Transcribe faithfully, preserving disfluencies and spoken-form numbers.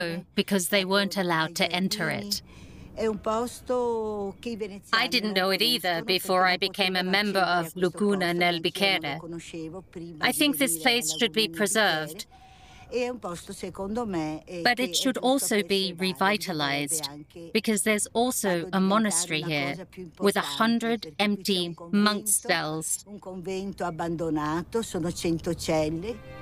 because they weren't allowed to enter it. I didn't know it either before I became a member of Luguna nel Bicchiere. I think this place should be preserved, but it should also be revitalized, because there's also a monastery here with a hundred empty monk cells.